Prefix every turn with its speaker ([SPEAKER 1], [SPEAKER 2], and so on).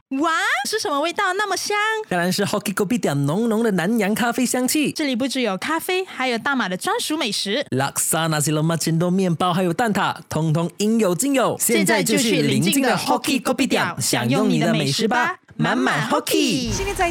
[SPEAKER 1] 哇，是什么味道那么香？
[SPEAKER 2] 当然是 Hoki Kopitiam 浓浓的南洋咖啡香气。
[SPEAKER 1] 这里不只有咖啡，还有大马的专属美食。
[SPEAKER 2] Laksa Nasi Lemak Cendol 面包还有蛋挞，通通应有尽有。
[SPEAKER 1] 现在就去邻近的 Hoki Kopitiam 享用你的美食吧，满满 Hoki。
[SPEAKER 3] 现在在